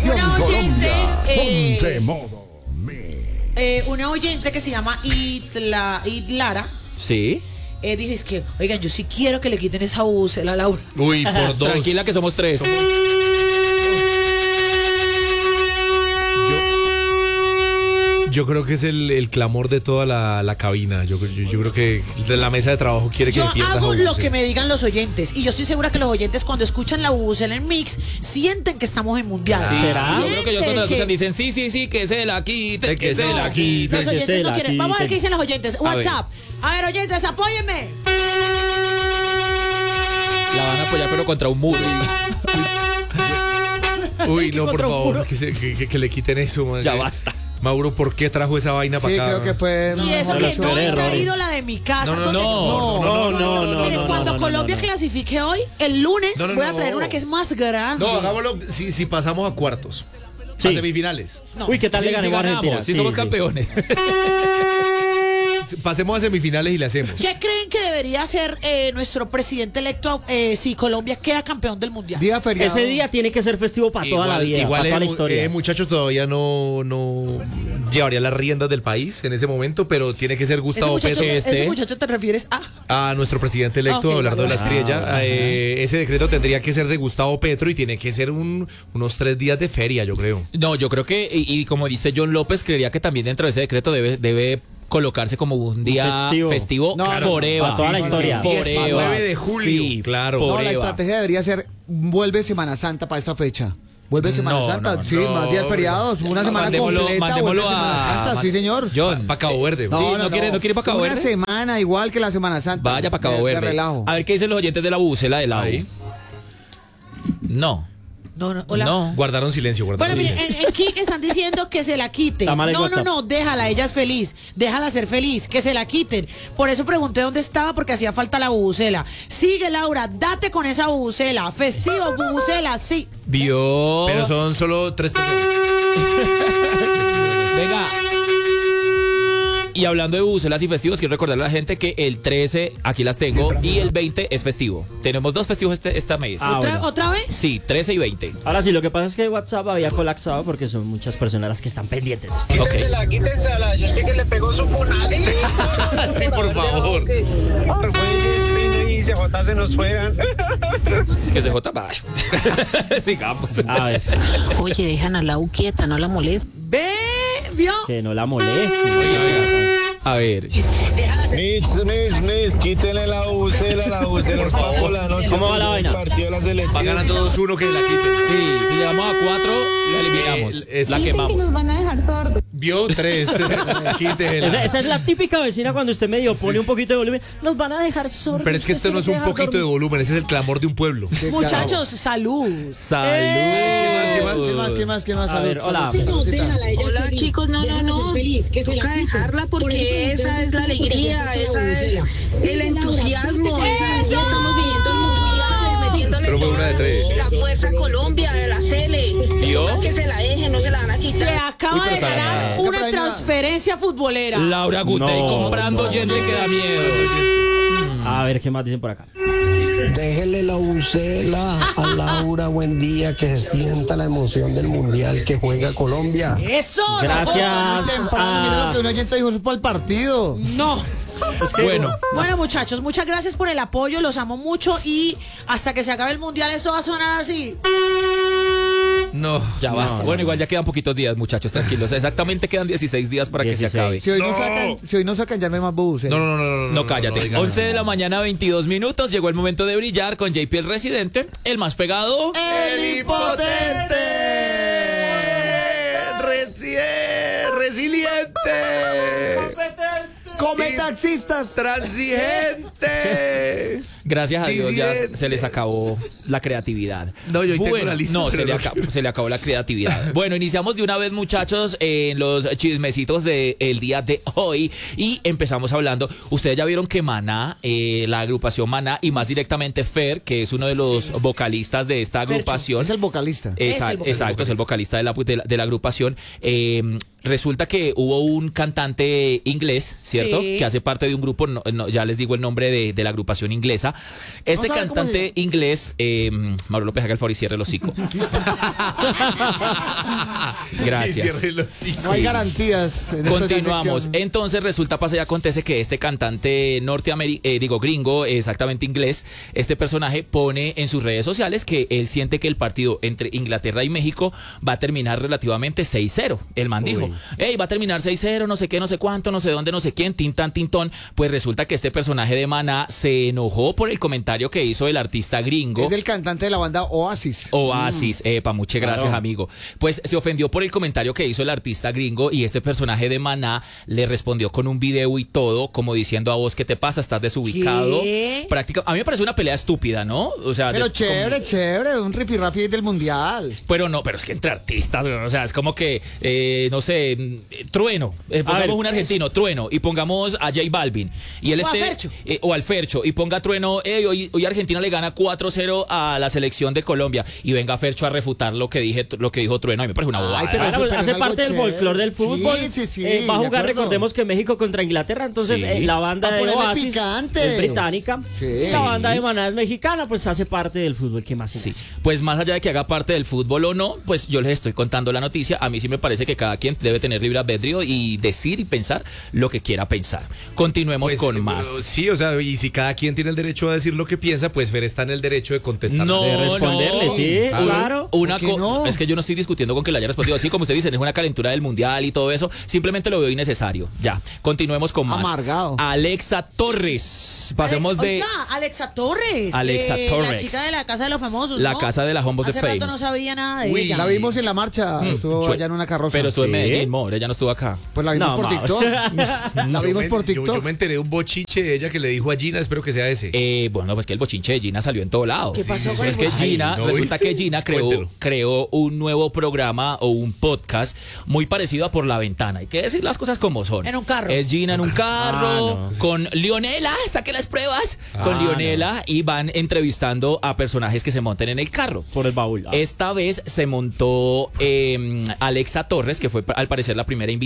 Nación una oyente, Colombia. Ponte modo. una oyente que se llama Idlara. Sí. Dijo, es que, oigan, yo sí quiero que le quiten esa bucela a Laura. Uy, por dos. Tranquila que somos tres. Yo creo que es el clamor de toda la cabina. Yo creo que de la mesa de trabajo quiere que Yo le pierda hago esa lo bucela. que me digan los oyentes. Y yo estoy segura que los oyentes cuando escuchan la bucela en Mix sienten que estamos en Mundial. Sí, ¿Será? yo creo que ellos cuando la escuchan dicen sí, que se la quite, que se la quite. Los oyentes no quieren. Vamos a ver qué dicen los oyentes. A ver. WhatsApp. A ver, oyentes, apóyenme. La van a apoyar pero contra un muro. Uy, Que no, por contra un favor, muro. que le quiten eso, man. Ya basta. Mauro, ¿por qué trajo esa vaina para Sí, acá? creo que fue. Y eso de que los no he peores errores. traído la de mi casa. No, no, donde- No. Cuando Colombia clasifique hoy, el lunes, No, no, voy a no. traer una que es más grande. No, hagámoslo si pasamos a cuartos. Sí. A semifinales. No. Uy, ¿qué tal Sí, le ganemos a ganamos, Argentina? sí somos campeones. Pasemos a semifinales y le hacemos. ¿Qué creen que debería hacer nuestro presidente electo si Colombia queda campeón del Mundial? Día feriado. Ese día tiene que ser festivo para toda la vida, para toda la historia. Muchachos todavía no llevaría las riendas del país en ese momento, pero tiene que ser Gustavo Petro. Ese muchacho te refieres a... Nuestro presidente electo, Ok, Abelardo de la vale. Espriella. Ese decreto tendría que ser de Gustavo Petro y tiene que ser unos 3 días de feria, yo creo. No, yo creo que, y como dice John López, creería que también dentro de ese decreto debe colocarse como un día festivo No, forever. para toda la historia. Forever. 19 de julio. Sí, Claro. No, la forever. estrategia debería ser: vuelve Semana Santa para esta fecha. Vuelve Semana No, Santa, no, sí, no. más días feriados, una semana Mandémoslo- completa, mandémoslo vuelve Semana a- Santa, sí señor. John, Para Cabo Verde. Sí, ¿no quiere para Cabo Una Verde? semana igual que la Semana Santa. vaya para Cabo de Verde. relajo. A ver qué dicen los oyentes de la bucela de la Ahí. No. No, hola. No. Guardaron silencio, Bueno, guardaron miren, silencio. aquí están diciendo que se la quiten. Está mal el No, WhatsApp. déjala, ella es feliz. Déjala ser feliz, que se la quiten. Por eso pregunté dónde estaba, porque hacía falta la bubucela. Sigue, Laura, date con esa bubucela. Festivo, bubucela, sí. Vio. Pero son solo 3 personas. Venga. Y hablando de bucelas y festivos, quiero recordarle a la gente que el 13, aquí las tengo, y el 20 es festivo. Tenemos 2 festivos este mes. Ah, bueno. ¿Otra vez? Sí, 13 y 20. Ahora sí, lo que pasa es que WhatsApp había colapsado porque son muchas personas las que están pendientes de esto. Quítensela, yo estoy que le pegó su funadizo. Sí, por favor. Argüelles, Pino y CJ se nos juegan. Es que CJ va. Sigamos. A ver, Oye, dejan a la U quieta, no la molesta. Ve, vio. que no la moleste. A ver. Mis, quítenle la bucela Por favor. la noche. ¿Cómo va la vaina? Partió la Va selección. ganando 2-1 que la quiten. Sí, si llegamos a 4, la eliminamos. Eso. La quemamos. van a dejar sordos. Vio 3. Quítela. Esa es la típica vecina cuando usted medio pone un poquito de volumen. Nos van a dejar sordos. Pero es que esto no es un poquito de volumen, ese es el clamor de un pueblo. Muchachos, salud. Salud. ¿Qué más? A Salud, ver, hola. salud. Hola chicos, no. Toca dejarla porque esa es la alegría, esa es el entusiasmo. ¡Eso! Estamos viviendo el mundial, metiéndole Pero fue una de 3. la fuerza a Colombia, de la Cele. ¿Vio? Que se la dejen, no se la van a Se quitar. acaba Uy, pero de sale ganar nada. una Pero ahí nada. transferencia futbolera. Laura Gutey No, comprando gente que da miedo. A ver, ¿qué más dicen por acá? Déjele la bucela a Laura, buen día, que se sienta la emoción del mundial que juega Colombia. Eso. no. Gracias. Temprano, mira lo que un oyente dijo, eso es para el partido. No. Bueno. Bueno, muchachos, muchas gracias por el apoyo, los amo mucho y hasta que se acabe el mundial eso va a sonar así. No. Ya basta. Bueno, igual ya quedan poquitos días, muchachos, tranquilos. Exactamente quedan 16 días para que se 16. acabe. Si hoy no sacan, ya no hay más buses. No, cállate. digan 11 de la mañana, 22 minutos. Llegó el momento de brillar con JP el Residente, el más pegado. ¡El impotente! ¡Resiliente! ¡Come taxistas! ¡Transigente! Gracias a Dios ya Disidente. se les acabó la creatividad. No, yo hoy tengo bueno, la lista, no, pero se le acabó la creatividad. Bueno, iniciamos de una vez, muchachos, en los chismecitos del día de hoy y empezamos hablando. Ustedes ya vieron que Maná, la agrupación Maná y más directamente Fer, que es uno de los vocalistas de esta agrupación. Es el vocalista. Exacto, es el vocalista de la agrupación. Resulta que hubo un cantante inglés, ¿cierto? Sí. Que hace parte de un grupo, ya les digo el nombre de la agrupación inglesa, Este No sabe cómo cantante inglés, Mauro López, haga el favor y cierre el hocico. Gracias. No hay garantías. En esta Continuamos. sección. Entonces resulta, pasa y acontece que este cantante gringo, exactamente inglés, este personaje pone en sus redes sociales que él siente que el partido entre Inglaterra y México va a terminar relativamente 6-0. El man dijo, hey, va a terminar 6-0, no sé qué, no sé cuánto, no sé dónde, no sé quién, tintan, tintón. Pues resulta que este personaje de Maná se enojó por el comentario que hizo el artista gringo. Es del cantante de la banda Oasis. Oasis, muchas gracias, Claro. amigo. Pues se ofendió por el comentario que hizo el artista gringo y este personaje de Maná le respondió con un video y todo, como diciendo: a vos, ¿qué te pasa? Estás desubicado. ¿Qué? A mí me parece una pelea estúpida, ¿no? O sea, Pero chévere, un rifirrafi del mundial. Pero no, pero es que entre artistas, o sea, es como que, no sé, Trueno, pongamos ver, un argentino, Trueno, y pongamos a J Balvin, y él O a Fercho. o al Fercho, y ponga Trueno, hoy Argentina le gana 4-0 a la selección de Colombia, y venga Fercho a refutar lo que dijo Trueno, a mí me parece una bobada. Ay, pero Claro, eso- pero hace es algo parte del chévere. folclore del fútbol. Sí, Va a de jugar, acuerdo. recordemos que México contra Inglaterra, entonces Sí. la banda Pa' de ponerle Oasis picante. es británica, Sí. la banda de Maná es mexicana, pues hace parte del fútbol. ¿Qué más? Sí, pues más allá de que haga parte del fútbol o no, pues yo les estoy contando la noticia. A mí sí me parece que cada quien debe tener libre albedrío y decir y pensar lo que quiera pensar. Continuemos Pues, con más. Sí, o sea, y si cada quien tiene el derecho a decir lo que piensa, pues Fer está en el derecho de contestar. No, De responderle, no. sí, Ah, claro. Una ¿Por qué no? Es que yo no estoy discutiendo con que le haya respondido así, como ustedes dicen, es una calentura del mundial y todo eso. Simplemente lo veo innecesario. Ya, continuemos con más. Amargado. Alexa Torres. Pasemos de Oiga, Alexa Torres. Alexa La Torres. chica de la Casa de los Famosos. La ¿no? Casa de la Home of the Hace rato Famous. no sabía nada de Uy, ella. La vimos en la marcha, estuvo allá en una carroza. Pero estuvo en Sí. Medellín, more, ella no estuvo acá. Pues la vimos No, por Mauro. TikTok. La vimos por Yo TikTok. me enteré de un bochiche de ella que le dijo a Gina, espero que sea ese. Bueno, pues que el bochinche de Gina salió en todo lado. ¿Qué pasó Sí, con es el que bochinche? Gina, Ay, no, resulta ¿viste? que Gina Cuéntelo. creó un nuevo programa o un podcast muy parecido a Por la Ventana. Hay que decir las cosas como son. En un carro. Es Gina en un carro no. con Leonela, saque las pruebas, con Ah, Leonela y van entrevistando a personajes que se monten en el carro. Por el baúl. Esta vez se montó Alexa Torres, que fue al parecer la primera invitada